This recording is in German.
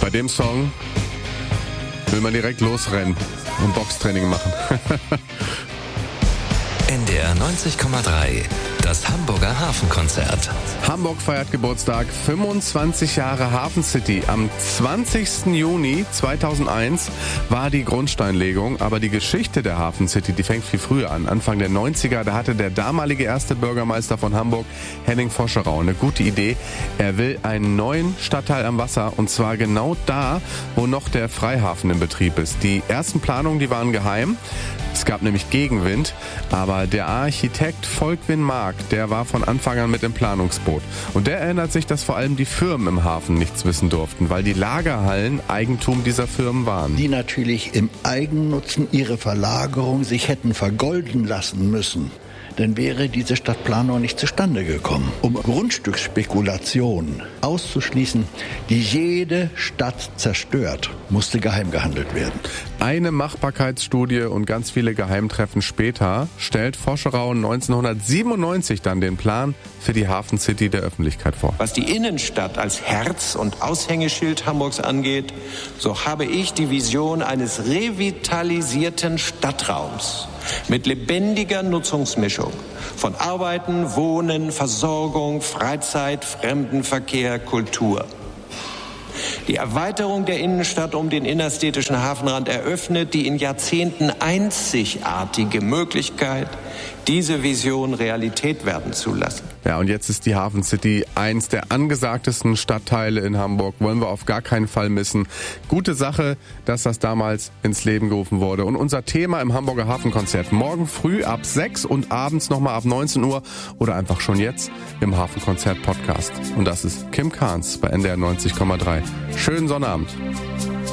bei dem Song will man direkt losrennen und Boxtraining machen. NDR 90,3, das Hamburger Hafenkonzert. Hamburg feiert Geburtstag, 25 Jahre Hafen City. Am 20. Juni 2001 war die Grundsteinlegung, aber die Geschichte der Hafen City, die fängt viel früher an. Anfang der 90er, da hatte der damalige erste Bürgermeister von Hamburg, Henning Foscherau, eine gute Idee. Er will einen neuen Stadtteil am Wasser, und zwar genau da, wo noch der Freihafen in Betrieb ist. Die ersten Planungen, die waren geheim. Es gab nämlich Gegenwind, aber der Architekt Volkwin Mark, der war von Anfang an mit im Planungsboot. Und der erinnert sich, dass vor allem die Firmen im Hafen nichts wissen durften, weil die Lagerhallen Eigentum dieser Firmen waren. Die natürlich im Eigennutzen ihre Verlagerung sich hätten vergolden lassen müssen. Dann wäre diese Stadtplanung nicht zustande gekommen. Um Grundstücksspekulationen auszuschließen, die jede Stadt zerstört, musste geheim gehandelt werden. Eine Machbarkeitsstudie und ganz viele Geheimtreffen später stellt Foscherau 1997 dann den Plan für die Hafen City der Öffentlichkeit vor. Was die Innenstadt als Herz und Aushängeschild Hamburgs angeht, so habe ich die Vision eines revitalisierten Stadtraums mit lebendiger Nutzungsmischung von Arbeiten, Wohnen, Versorgung, Freizeit, Fremdenverkehr, Kultur. Die Erweiterung der Innenstadt um den innerstädtischen Hafenrand eröffnet die in Jahrzehnten einzigartige Möglichkeit, diese Vision Realität werden zu lassen. Ja, und jetzt ist die Hafen City eins der angesagtesten Stadtteile in Hamburg. Wollen wir auf gar keinen Fall missen. Gute Sache, dass das damals ins Leben gerufen wurde. Und unser Thema im Hamburger Hafenkonzert morgen früh ab 6 und abends nochmal ab 19 Uhr oder einfach schon jetzt im Hafenkonzert Podcast. Und das ist Kim Kahns bei NDR 90,3. Schönen Sonnabend.